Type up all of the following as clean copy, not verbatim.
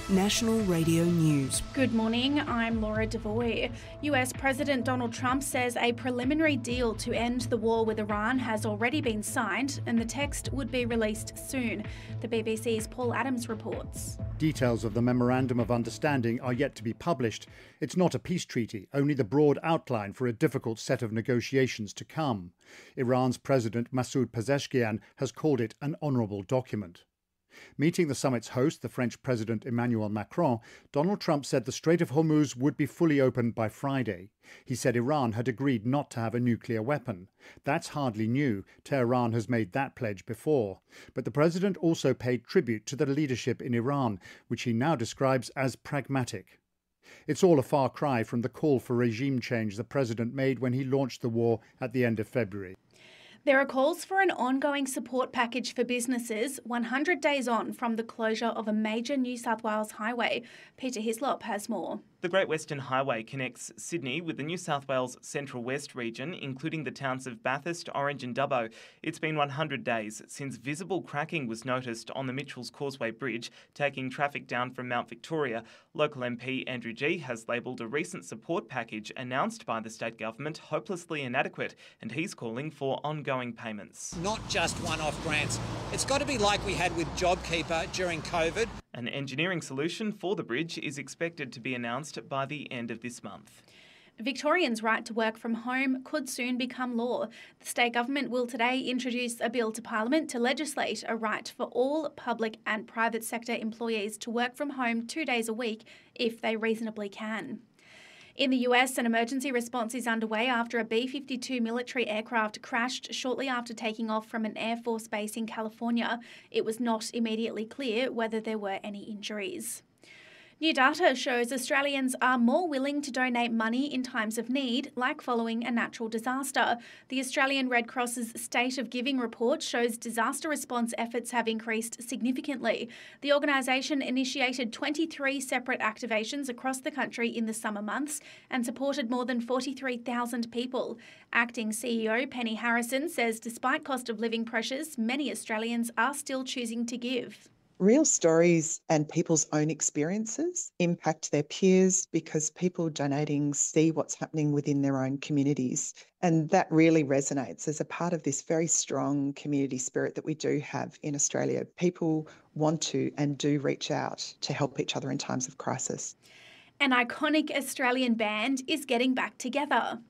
National Radio News. Good morning, I'm Laura Devoy. US President Donald Trump says a preliminary deal to end the war with Iran has already been signed and the text would be released soon. The BBC's Paul Adams reports. Details of the Memorandum of Understanding are yet to be published. It's not a peace treaty, only the broad outline for a difficult set of negotiations to come. Iran's President Masoud Pezeshkian has called it an honourable document. Meeting the summit's host, the French President Emmanuel Macron, Donald Trump said the Strait of Hormuz would be fully opened by Friday. He said Iran had agreed not to have a nuclear weapon. That's hardly new. Tehran has made that pledge before. But the president also paid tribute to the leadership in Iran, which he now describes as pragmatic. It's all a far cry from the call for regime change the president made when he launched the war at the end of February. There are calls for an ongoing support package for businesses 100 days on from the closure of a major New South Wales highway. Peter Hislop has more. The Great Western Highway connects Sydney with the New South Wales Central West region, including the towns of Bathurst, Orange and Dubbo. It's been 100 days since visible cracking was noticed on the Mitchells Causeway Bridge, taking traffic down from Mount Victoria. Local MP Andrew Gee has labelled a recent support package announced by the state government hopelessly inadequate, and he's calling for ongoing payments. Not just one-off grants. It's got to be like we had with JobKeeper during COVID. An engineering solution for the bridge is expected to be announced by the end of this month. Victorians' right to work from home could soon become law. The state government will today introduce a bill to Parliament to legislate a right for all public and private sector employees to work from home 2 days a week if they reasonably can. In the US, an emergency response is underway after a B-52 military aircraft crashed shortly after taking off from an Air Force base in California. It was not immediately clear whether there were any injuries. New data shows Australians are more willing to donate money in times of need, like following a natural disaster. The Australian Red Cross's State of Giving report shows disaster response efforts have increased significantly. The organisation initiated 23 separate activations across the country in the summer months and supported more than 43,000 people. Acting CEO Penny Harrison says despite cost of living pressures, many Australians are still choosing to give. Real stories and people's own experiences impact their peers because people donating see what's happening within their own communities. And that really resonates as a part of this very strong community spirit that we do have in Australia. People want to and do reach out to help each other in times of crisis. An iconic Australian band is getting back together.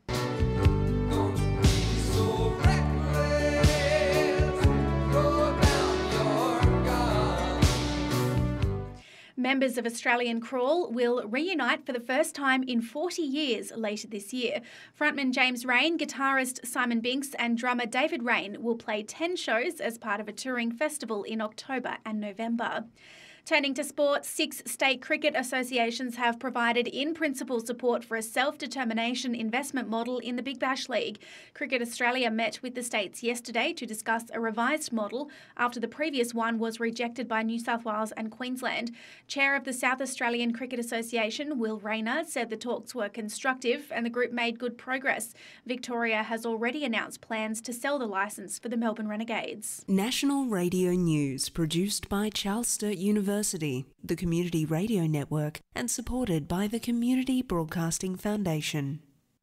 Members of Australian Crawl will reunite for the first time in 40 years later this year. Frontman James Raine, guitarist Simon Binks and drummer David Raine will play 10 shows as part of a touring festival in October and November. Turning to sport, 6 state cricket associations have provided in-principle support for a self-determination investment model in the Big Bash League. Cricket Australia met with the states yesterday to discuss a revised model after the previous one was rejected by New South Wales and Queensland. Chair of the South Australian Cricket Association, Will Rayner, said the talks were constructive and the group made good progress. Victoria has already announced plans to sell the licence for the Melbourne Renegades. National Radio News, produced by Charles Sturt University, the Community Radio Network, and supported by the Community Broadcasting Foundation.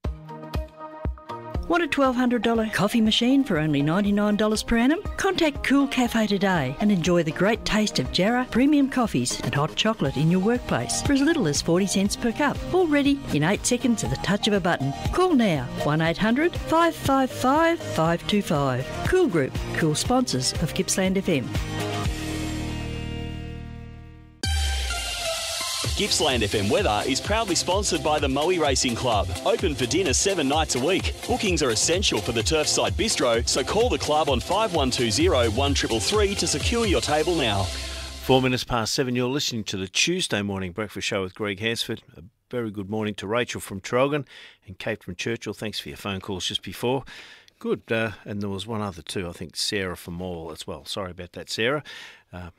Want a $1,200 coffee machine for only $99 per annum? Contact Cool Cafe today and enjoy the great taste of Jarrah premium coffees and hot chocolate in your workplace for as little as 40 cents per cup. All ready in 8 seconds at the touch of a button. Call now, 1800 555 525. Cool Group, cool sponsors of Gippsland FM. Gippsland FM weather is proudly sponsored by the Moe Racing Club. Open for dinner 7 nights a week. Bookings are essential for the Turfside Bistro, so call the club on 5120 1333 to secure your table now. 4 minutes past 7, you're listening to the Tuesday Morning Breakfast Show with Greg Hansford. A very good morning to Rachel from Traralgon and Kate from Churchill. Thanks for your phone calls just before. Good, and there was one other too, I think Sarah from Morwell as well. Sorry about that, Sarah.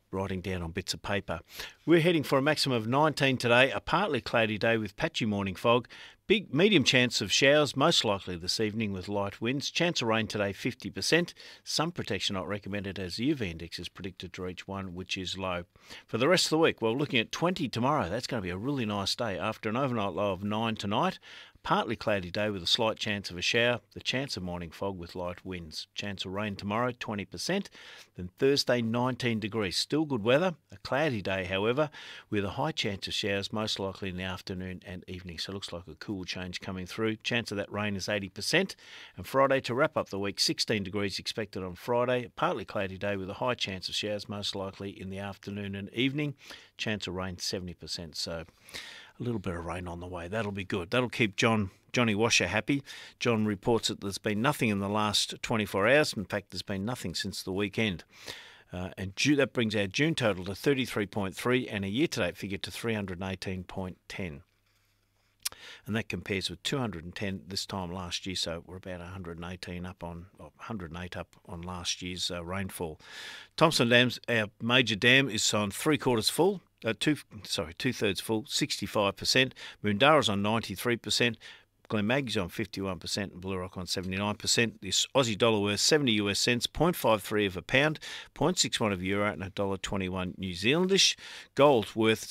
writing down on bits of paper. We're heading for a maximum of 19 today, a partly cloudy day with patchy morning fog. Medium chance of showers, most likely this evening with light winds. Chance of rain today, 50%. Sun protection not recommended as the UV index is predicted to reach 1, which is low. For the rest of the week, well, looking at 20 tomorrow. That's going to be a really nice day. After an overnight low of 9 tonight, partly cloudy day with a slight chance of a shower. The chance of morning fog with light winds. Chance of rain tomorrow, 20%. Then Thursday, 19 degrees. Still good weather. A cloudy day, however, with a high chance of showers, most likely in the afternoon and evening. So it looks like a cool change coming through. Chance of that rain is 80%. And Friday, to wrap up the week, 16 degrees expected on Friday. A partly cloudy day with a high chance of showers, most likely in the afternoon and evening. Chance of rain, 70%. So a little bit of rain on the way. That'll be good. That'll keep Johnny Washer happy. John reports that there's been nothing in the last 24 hours. In fact, there's been nothing since the weekend. And that brings our June total to 33.3 and a year-to-date figure to 318.10. And that compares with 210 this time last year, so we're about 108 up on last year's rainfall. Thomson Dams, our major dam, is on 3/4 full. Two-thirds full, 65%. Moondara's on 93%. Glenmaggie's on 51% and Blue Rock on 79%. This Aussie dollar worth 70 US cents, 0.53 of a pound, 0.61 of a euro and $1.21 New Zealandish. Gold worth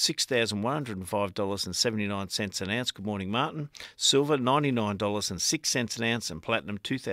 $6,105.79 an ounce. Good morning, Martin. Silver, $99.06 an ounce, and platinum,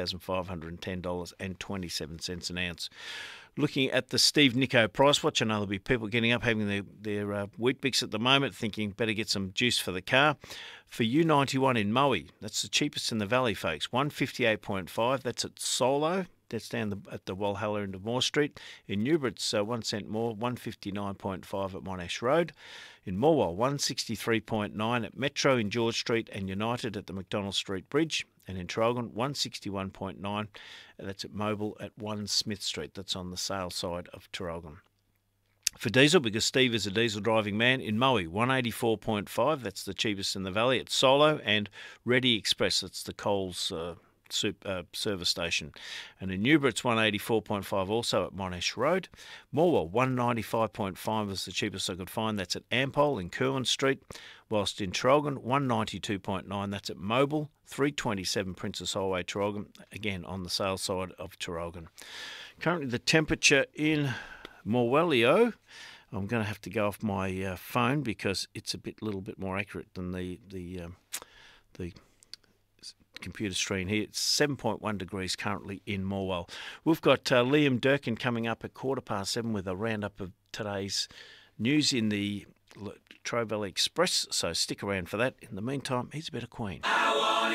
$2,510.27 an ounce. Looking at the Steve Nico price watch, I know there'll be people getting up, having their Weet-Bix at the moment, thinking better get some juice for the car. For U91 in Moe, that's the cheapest in the valley, folks, 158.5. That's at Solo. That's down at the Walhalla end of Moore Street. In Newbridge, it's 1 cent more, 159.5 at Monash Road. In Morwell, 163.9 at Metro in George Street, and United at the McDonald Street Bridge. And in Traralgon, 161.9. That's at Mobile at 1 Smith Street. That's on the sale side of Traralgon. For diesel, because Steve is a diesel driving man, in Moe, 184.5. That's the cheapest in the valley at Solo. And Ready Express, that's the Coles service station. And in Newbridge, it's 184.5 also at Monash Road. Morwell, 195.5 was the cheapest I could find. That's at Ampol in Kerwin Street. Whilst in Traralgon, 192.9, that's at Mobile, 327 Princess Highway, Traralgon, again on the sales side of Traralgon. Currently the temperature in Morwellio, I'm going to have to go off my phone because it's a little bit more accurate than the computer screen here. It's 7.1 degrees currently in Morwell. We've got Liam Durkin coming up at 7:15 with a roundup of today's news in the Latrobe Valley Express, so stick around for that. In the meantime, here's a bit of Queen.